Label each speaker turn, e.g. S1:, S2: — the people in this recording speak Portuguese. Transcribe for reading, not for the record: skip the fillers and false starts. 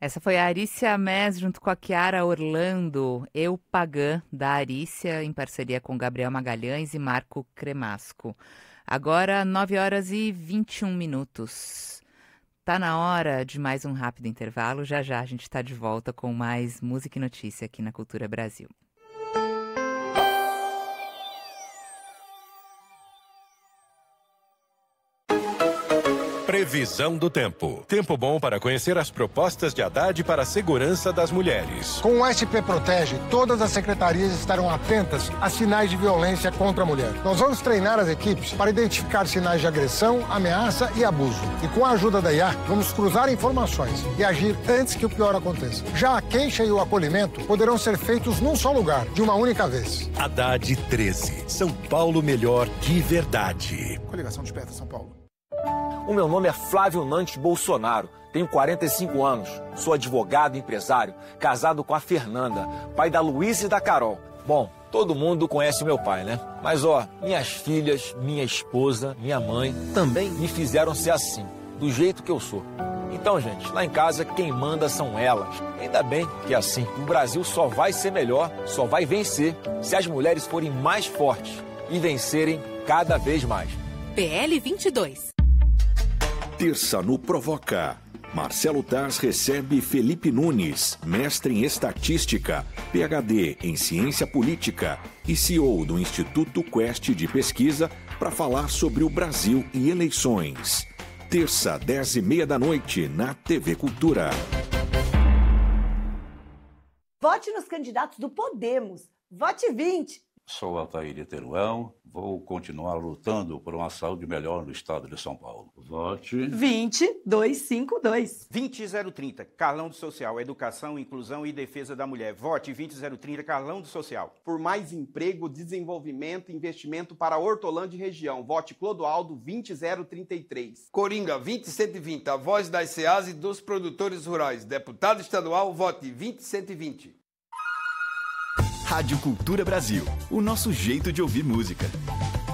S1: Essa foi a Arícia Mes junto com a Chiara Orlando, Eu Pagã, da Arícia, em parceria com Gabriel Magalhães e Marco Cremasco. Agora, 9h21. Tá na hora de mais um rápido intervalo. Já já a gente está de volta com mais música e notícia aqui na Cultura Brasil.
S2: Previsão do tempo. Tempo bom para conhecer as propostas de Haddad para a segurança das mulheres.
S3: Com o SP Protege, todas as secretarias estarão atentas a sinais de violência contra a mulher. Nós vamos treinar as equipes para identificar sinais de agressão, ameaça e abuso. E com a ajuda da IA, vamos cruzar informações e agir antes que o pior aconteça. Já a queixa e o acolhimento poderão ser feitos num só lugar, de uma única vez.
S2: Haddad 13. São Paulo melhor de verdade.
S3: Coligação Desperta São Paulo.
S4: O meu nome é Flávio Nantes Bolsonaro, tenho 45 anos, sou advogado e empresário, casado com a Fernanda, pai da Luísa e da Carol. Bom, todo mundo conhece meu pai, né? Mas minhas filhas, minha esposa, minha mãe também me fizeram ser assim, do jeito que eu sou. Então, gente, lá em casa quem manda são elas. Ainda bem que é assim, o Brasil só vai ser melhor, só vai vencer, se as mulheres forem mais fortes e vencerem cada vez mais.
S5: PL 22.
S6: Terça no Provoca. Marcelo Taz recebe Felipe Nunes, mestre em estatística, PhD em ciência política e CEO do Instituto Quest de Pesquisa, para falar sobre o Brasil e eleições. Terça, 10h30 na TV Cultura.
S7: Vote nos candidatos do Podemos. Vote 20.
S8: Sou Altair Teruel, vou continuar lutando por uma saúde melhor no estado de São Paulo. Vote
S7: 20252.
S9: 20030, Carlão do Social, Educação, Inclusão e Defesa da Mulher. Vote 20030, Carlão do Social.
S10: Por mais emprego, desenvolvimento e investimento para Hortolândia e região. Vote Clodoaldo 20033.
S11: Coringa 20120, a voz das CEAs e dos produtores rurais. Deputado estadual, vote 20120.
S12: Rádio Cultura Brasil, o nosso jeito de ouvir música.